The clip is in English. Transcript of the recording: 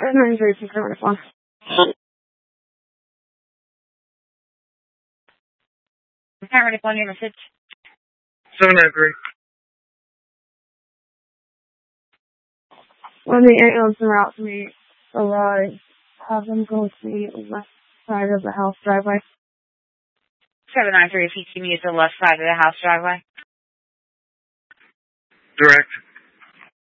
936 Paramedic 1, your message. 793. When the ambulance route to me arrives, have them go to the left side of the house driveway. 793, if you can use the left side of the house driveway. Direct.